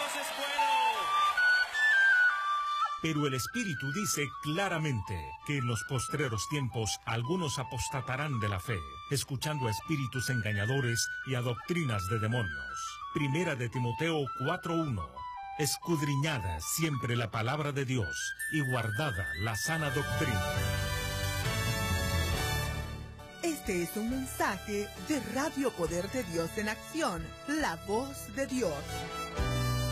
Dios es bueno. Pero el Espíritu dice claramente que en los postreros tiempos algunos apostatarán de la fe, escuchando a espíritus engañadores y a doctrinas de demonios. Primera de Timoteo 4:1. Escudriñada siempre la palabra de Dios y guardada la sana doctrina. Este es un mensaje de Radio Poder de Dios en Acción, la voz de Dios.